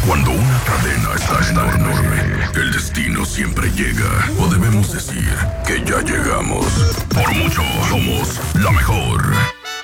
Cuando una cadena está enorme, el destino siempre llega. O debemos decir que ya llegamos. Por mucho, somos la mejor.